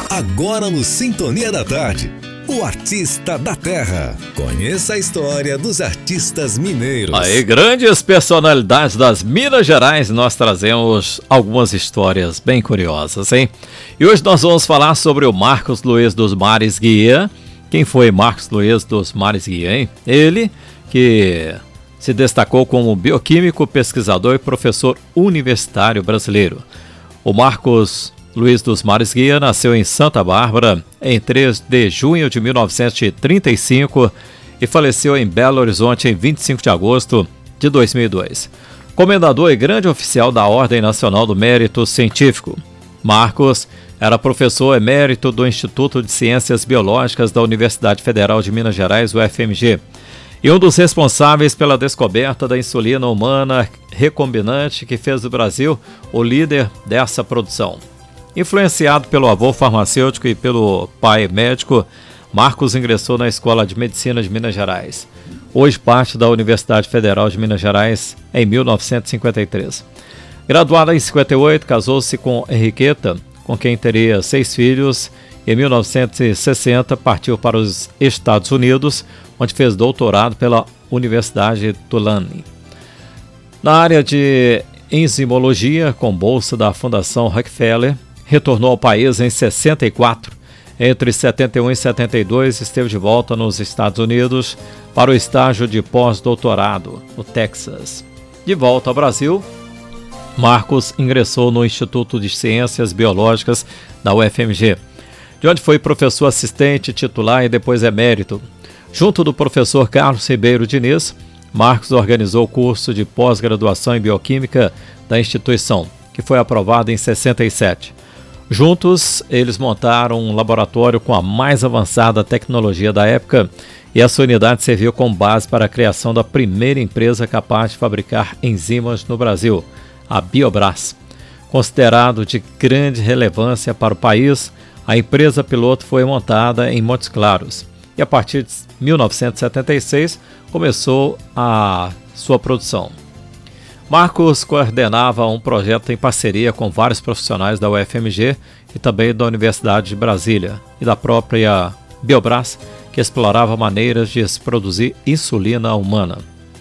Agora no Sintonia da Tarde, o Artista da Terra. Conheça a história dos artistas mineiros. Aí, grandes personalidades das Minas Gerais, nós trazemos algumas histórias bem curiosas, hein? E hoje nós vamos falar sobre o Marcos Luiz dos Mares Guia. Quem foi Marcos Luiz dos Mares Guia, hein? Ele que se destacou como bioquímico, pesquisador e professor universitário brasileiro. O Marcos Luiz dos Mares Guia nasceu em Santa Bárbara em 3 de junho de 1935 e faleceu em Belo Horizonte em 25 de agosto de 2002. Comendador e grande oficial da Ordem Nacional do Mérito Científico, Marcos era professor emérito do Instituto de Ciências Biológicas da Universidade Federal de Minas Gerais, UFMG, e um dos responsáveis pela descoberta da insulina humana recombinante que fez do Brasil o líder dessa produção. Influenciado pelo avô farmacêutico e pelo pai médico, Marcos ingressou na Escola de Medicina de Minas Gerais, hoje parte da Universidade Federal de Minas Gerais, em 1953. Graduado em 58, casou-se com Henriqueta, com quem teria 6 filhos. Em 1960, partiu para os Estados Unidos, onde fez doutorado pela Universidade Tulane. Na área de enzimologia, com bolsa da Fundação Rockefeller, retornou ao país em 64. Entre 71 e 72, esteve de volta nos Estados Unidos para o estágio de pós-doutorado, no Texas. De volta ao Brasil, Marcos ingressou no Instituto de Ciências Biológicas da UFMG, de onde foi professor assistente, titular e depois emérito. Junto do professor Carlos Ribeiro Diniz, Marcos organizou o curso de pós-graduação em bioquímica da instituição, que foi aprovado em 67. Juntos, eles montaram um laboratório com a mais avançada tecnologia da época e essa unidade serviu como base para a criação da primeira empresa capaz de fabricar enzimas no Brasil, a Biobras. Considerado de grande relevância para o país, a empresa piloto foi montada em Montes Claros e a partir de 1976 começou a sua produção. Marcos coordenava um projeto em parceria com vários profissionais da UFMG e também da Universidade de Brasília e da própria Biobras, que explorava maneiras de se produzir insulina humana.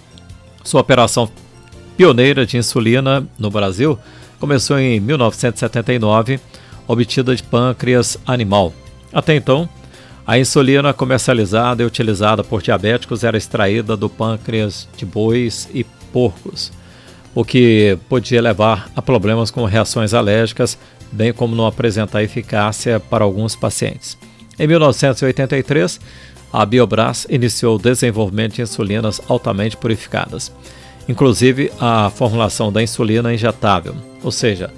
Sua operação pioneira de insulina no Brasil começou em 1979, obtida de pâncreas animal. Até então, a insulina comercializada e utilizada por diabéticos era extraída do pâncreas de bois e porcos, o que podia levar a problemas como reações alérgicas, bem como não apresentar eficácia para alguns pacientes. Em 1983, a Biobras iniciou o desenvolvimento de insulinas altamente purificadas, inclusive a formulação da insulina injetável, ou seja,